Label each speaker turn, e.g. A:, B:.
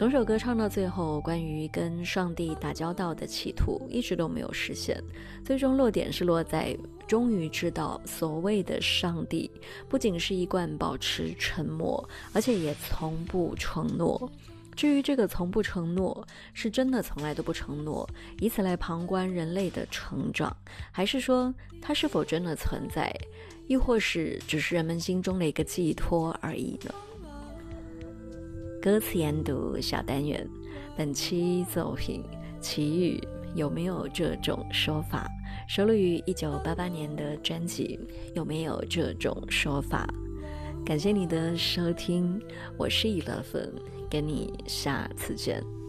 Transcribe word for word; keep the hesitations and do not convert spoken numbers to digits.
A: 整首歌唱到最后，关于跟上帝打交道的企图一直都没有实现，最终落点是落在终于知道所谓的上帝不仅是一贯保持沉默，而且也从不承诺。至于这个从不承诺，是真的从来都不承诺，以此来旁观人类的成长，还是说它是否真的存在，亦或是只是人们心中的一个寄托而已呢？歌词研读小单元，本期作品《奇遇》有没有这种说法？收录于一九八八年的专辑《有没有这种说法》。感谢你的收听，我是以乐芬，跟你下次见。